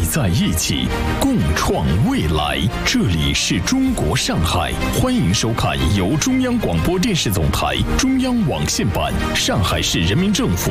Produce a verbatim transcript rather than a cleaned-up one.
在一起，共创未来。这里是中国上海，欢迎收看由中央广播电视总台、中央网信办、上海市人民政府